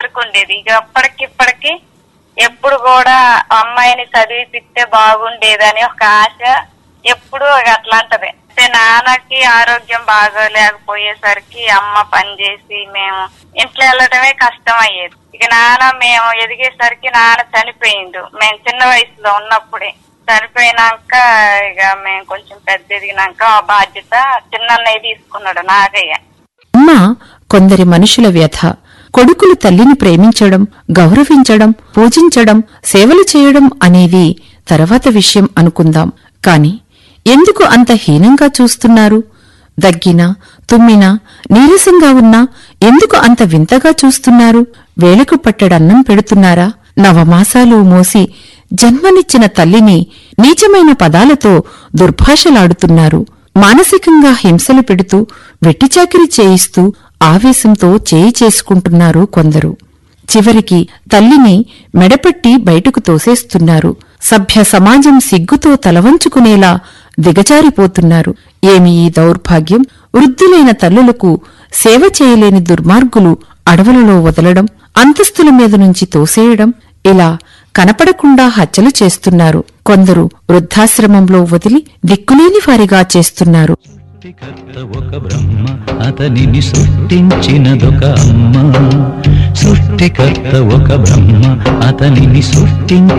కోరిక ఉండేది. ఇక అప్పటికిప్పటికి ఎప్పుడు కూడా అమ్మాయిని చదివిపిస్తే బాగుండేదని ఒక ఆశ ఎప్పుడు అట్లాంటది. నాన్నకి ఆరోగ్యం బాగోలేకపోయేసరికి అమ్మ పనిచేసి మేము ఇంట్లో వెళ్ళటమే కష్టం అయ్యేది. ఇక మేము ఎదిగేసరికి నాన్న చనిపోయిండు. మేము చిన్న వయసులో ఉన్నప్పుడే చనిపోయినాక ఇక మేము కొంచెం పెద్ద ఎదిగినాక ఆ బాధ్యత చిన్నన్నయ్య తీసుకున్నాడు, నాగయ్య. అమ్మ కొందరి మనుషుల వ్యథ. కొడుకులు తల్లిని ప్రేమించడం, గౌరవించడం, పూజించడం, సేవలు చేయడం అనేవి తర్వాత విషయం అనుకుందాం. కాని ఎందుకు అంత హీనంగా చూస్తున్నారు? దగ్గినా తుమ్మినా నీరసంగా ఉన్నా ఎందుకు అంత వింతగా చూస్తున్నారు? వేళకు పట్టడన్నం పెడుతున్నారా? నవమాసాలు మోసి జన్మనిచ్చిన తల్లిని నీచమైన పదాలతో దుర్భాషలాడుతున్నారు. మానసికంగా హింసలు పెడుతూ వెట్టిచాకిరి చేయిస్తూ ఆవేశంతో చేయి చేసుకుంటున్నారు కొందరు. చివరికి తల్లిని మెడపట్టి బయటకు తోసేస్తున్నారు. సభ్య సమాజం సిగ్గుతో తలవంచుకునేలా దిగజారిపోతున్నారు. ఏమి ఈ దౌర్భాగ్యం! వృద్ధులైన తల్లులకు సేవ చేయలేని దుర్మార్గులు అడవులలో వదలడం, అంతస్తుల మీద నుంచి తోసేయడం, ఇలా కనపడకుండా హత్యలు చేస్తున్నారు. కొందరు వృద్ధాశ్రమంలో వదిలి దిక్కులేని వారిగా చేస్తున్నారు. ఒక బ్రహ్మ, అతనిని సృష్టించినదొక అమ్మ. సృష్టికర్త ఒక బ్రహ్మ, అతనిని సృష్టించి